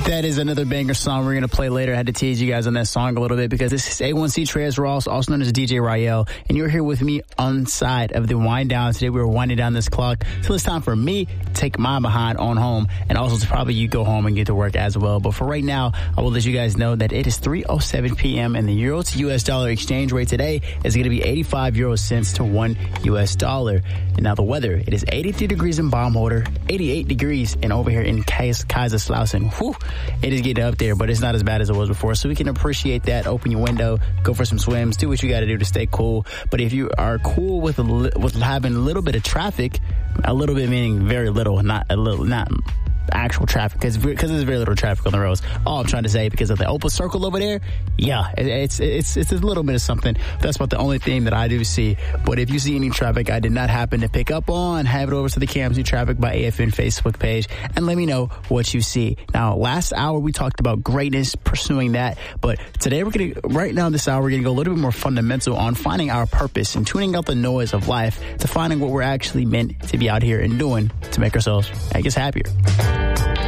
That is another banger song we're going to play later. I had to tease you guys on that song a little bit because this is A1C Trez Ross, also known as DJ Rael, and you're here with me on side of the wind down. Today we were winding down this clock, so it's time for me to take my behind on home, and also to probably you go home and get to work as well. But for right now, I will let you guys know that it is 3:07 p.m. and the euro to U.S. dollar exchange rate today is going to be 85 euro cents to $1 U.S. dollar. And now the weather, it is 83 degrees in Baumholder, 88 degrees and over here in Kaiserslautern. Whew, it is getting up there, but it's not as bad as it was before. So we can appreciate that. Open your window, go for some swims, do what you got to do to stay cool. But if you are cool with having a little bit of traffic, a little bit meaning very little, not a little, not actual traffic, because there's very little traffic on the roads. All I'm trying to say, because of the Opal Circle over there, yeah, it's a little bit of something. That's about the only thing that I do see. But if you see any traffic I did not happen to pick up on, have it over to the KMZ Traffic by AFN Facebook page and let me know what you see. Now, last hour we talked about greatness, pursuing that, but today right now in this hour, we're going to go a little bit more fundamental on finding our purpose and tuning out the noise of life to finding what we're actually meant to be out here and doing to make ourselves, I guess, happier.